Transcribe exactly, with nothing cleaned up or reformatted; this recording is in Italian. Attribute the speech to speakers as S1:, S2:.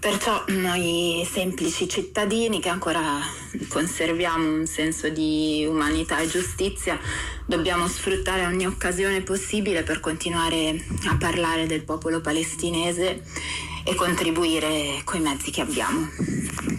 S1: Perciò noi semplici cittadini che ancora conserviamo un senso di umanità e giustizia dobbiamo sfruttare ogni occasione possibile per continuare a parlare del popolo palestinese e contribuire coi mezzi che abbiamo.